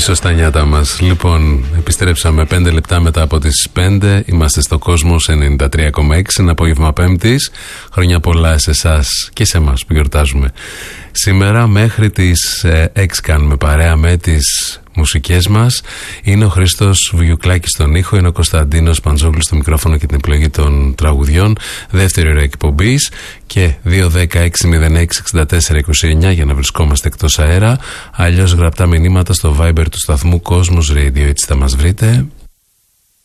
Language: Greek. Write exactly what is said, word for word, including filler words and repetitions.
πίσω στα νιάτα μας. Λοιπόν, επιστρέψαμε πέντε λεπτά μετά από τις πέντε. Είμαστε στο Κόσμος ενενήντα τρία κόμμα έξι. Ένα απόγευμα Πέμπτης. Χρόνια πολλά σε εσάς και σε εμάς που γιορτάζουμε. Σήμερα μέχρι τις έξι κάνουμε παρέα με τις μουσικές μας. Είναι ο Χρήστος Βουγιουκλάκης στον ήχο, είναι ο Κωνσταντίνος Παντζόγλου στο μικρόφωνο και την επιλογή των τραγουδιών. Δεύτερη ώρα εκπομπής και δύο δέκα έξι μηδέν έξι εξήντα τέσσερα είκοσι εννιά για να βρισκόμαστε εκτός αέρα. Αλλιώς γραπτά μηνύματα στο Viber του σταθμού Κόσμος Radio, έτσι θα μας βρείτε.